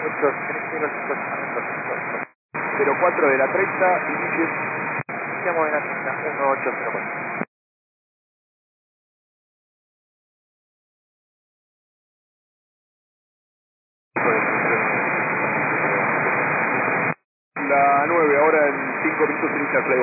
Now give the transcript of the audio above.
04 de la 30, inicie. Iniciamos en la 1804. La 9, ahora en 5 minutos inicia el fly.